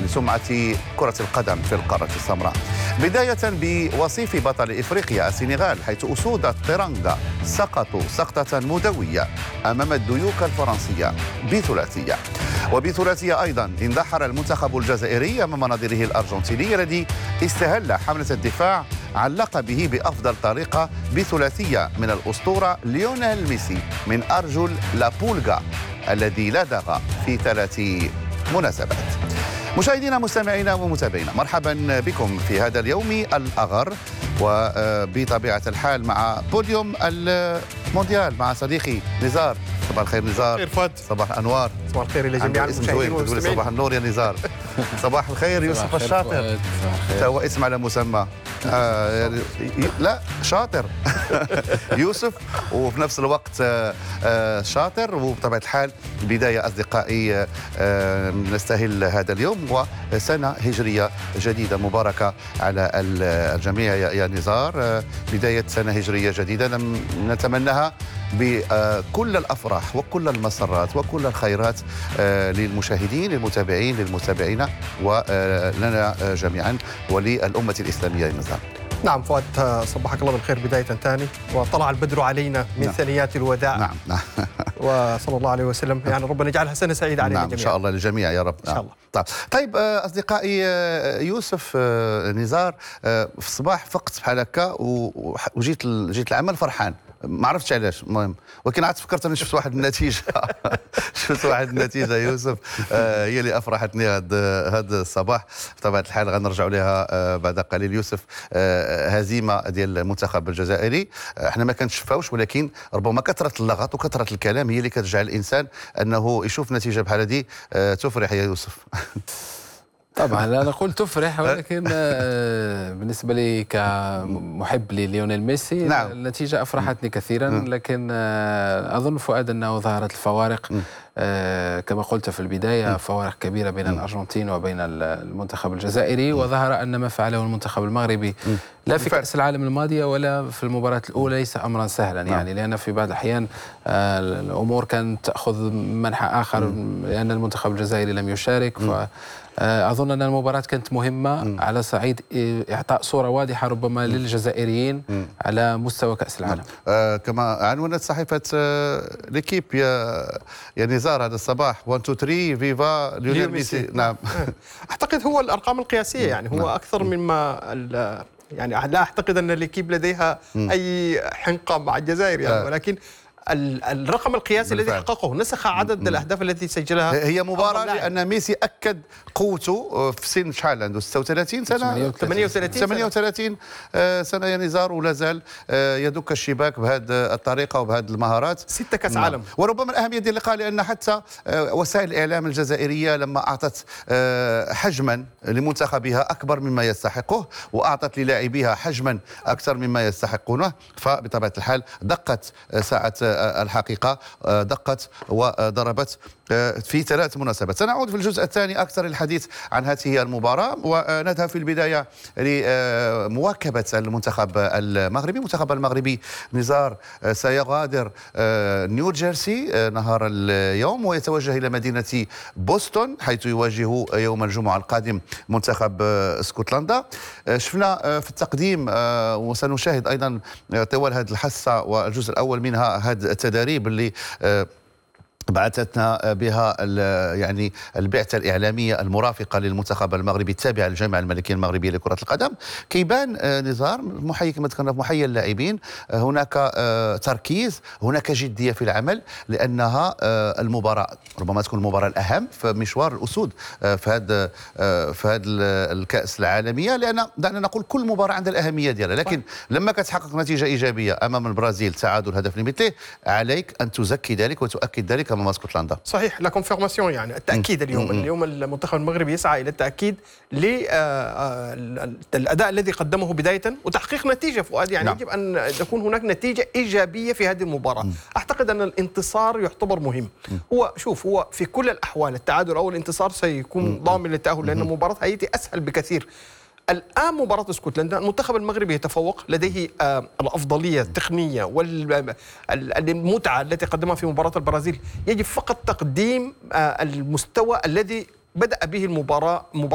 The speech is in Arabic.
لسمعة كرة القدم في القارة السمراء. بداية بوصيف بطل إفريقيا السنغال، حيث أسود الترنجا سقطوا سقطة مدوية أمام الديوك الفرنسية بثلاثية. وبثلاثية أيضا اندحر المنتخب الجزائري أمام نظيره الأرجنتيني الذي استهل حملة الدفاع عن لقبه بأفضل طريقة بثلاثية من الأسطورة ليونيل ميسي من أرجل لابولغا الذي لدغ في 3 مناسبات. مشاهدينا مستمعينا ومتابعينا، مرحبا بكم في هذا اليوم الأغر، وبطبيعة الحال مع بوديوم المونديال مع صديقي نزار. صباح الخير نزار. خير فؤاد. صباح الأنوار. صباح الخير لجميع المشاهدين والمستمعين. صباح النور يا نزار. صباح الخير يوسف الشاطر. هو اسم على مسمى. لا شاطر يوسف، وفي نفس الوقت شاطر. وبطبيعة الحال بداية أصدقائي نستهل هذا اليوم وسنة هجرية جديدة مباركة على الجميع يا نزار. بداية سنة هجرية جديدة نتمناها بكل الأفراح وكل المسرات وكل الخيرات للمشاهدين للمتابعين للمتابعين ولنا جميعا وللأمة الإسلامية يا نزار. نعم فؤاد، صبحك الله بالخير بداية ثاني، وطلع البدر علينا من ثنيات الوداع. نعم وصلى الله عليه وسلم، يعني ربنا يجعلها سنة سعيدة علينا جميعا. إن شاء الله للجميع يا رب. إن شاء الله. طيب أصدقائي، يوسف نزار، في الصباح فقت بحال هكا وجيت العمل فرحان، ما عرفتش علاش، المهم ولكن عاد فكرت انا شفت واحد النتيجه شفت واحد النتيجه يوسف هي اللي افرحتني هذا الصباح. بطبيعه الحال غنرجعوا لها بعد قليل. يوسف، هزيمه ديال المنتخب الجزائري، احنا ما كنتشفاوش، ولكن ربما كثره اللغط وكثره الكلام هي اللي كتجعل الانسان انه يشوف نتيجه بحال هذه تفرح يا يوسف. طبعا لا نقول تفرح، ولكن بالنسبه لي كمحب لليونيل ميسي، نعم. النتيجه افرحتني كثيرا، لكن اظن فؤاد انه ظهرت الفوارق كما قلت في البدايه، فوارق كبيره بين الارجنتين وبين المنتخب الجزائري، وظهر ان ما فعله المنتخب المغربي لا في كأس العالم الماضيه ولا في المباراه الاولى ليس امرا سهلا، يعني لان في بعض الاحيان الامور كانت تاخذ منحى اخر، لان المنتخب الجزائري لم يشارك. أظن أن المباراة كانت مهمة على صعيد إعطاء صورة واضحة ربما للجزائريين على مستوى كأس العالم. كما عنونت صحيفة ليكيب يا نزار هذا الصباح 1 2 3 فيفا ليونيل ميسي. نعم. أعتقد هو الأرقام القياسية، يعني هو أكثر مما يعني لا أعتقد أن ليكيب لديها أي حنقة مع الجزائر يعني، ولكن الرقم القياسي الذي حققه نسخ عدد الأهداف التي سجلها. هي مباراة لأن ميسي أكد قوته في سن شحال عنده 36 سنة 38 سنة يا نزار، ولا زال يدك الشباك بهذه الطريقة وبهذه المهارات. 6 كأس عالم. وربما الأهمية ديال اللقاء لأن حتى وسائل الإعلام الجزائرية لما أعطت حجما لمنتخبها أكبر مما يستحقه، وأعطت للاعبيها حجما أكثر مما يستحقونه، فبطبيعة الحال دقت ساعة الحقيقة، دقت وضربت في 3 مناسبات. سنعود في الجزء الثاني أكثر الحديث عن هذه المباراة، ونذهب في البداية لمواكبة المنتخب المغربي. المنتخب المغربي نزار سيغادر نيو جيرسي نهار اليوم ويتوجه إلى مدينة بوسطن، حيث يواجه يوم الجمعة القادم منتخب اسكتلندا. شفنا في التقديم وسنشاهد أيضا طوال هذه الحصة والجزء الأول منها هذا التدريب اللي بعثتنا بها يعني البعثة الإعلامية المرافقة للمنتخب المغربي التابعة للجامعة الملكية المغربية لكرة القدم. كيبان نزار محيي كما ذكرنا في محيي اللاعبين هناك تركيز، هناك جدية في العمل، لأنها المباراة ربما تكون المباراة الأهم في مشوار الأسود في هذا الكأس العالمية، لأن دعنا نقول كل مباراة عندها الأهمية ديالها، لكن لما كتحقق نتيجة إيجابية أمام البرازيل تعادل هدف لمثله، عليك أن تزكي ذلك وتؤكد ذلك أمام اسكتلندا. صحيح، لا كونفيرماسيون، يعني التأكيد. اليوم المنتخب المغربي يسعى إلى التأكيد للأداء الذي قدمه بداية وتحقيق نتيجة فؤاد، يعني يجب أن تكون هناك نتيجة إيجابية في هذه المباراة. أعتقد أن الانتصار يعتبر مهم. هو في كل الأحوال التعادل أو الانتصار سيكون ضامن للتأهل، لأن مباراة هايتي أسهل بكثير. الآن مباراة اسكتلندا المنتخب المغربي يتفوق، لديه الأفضلية التقنية والمتعة التي قدمها في مباراة البرازيل. يجب فقط تقديم المستوى الذي بدأ به المباراة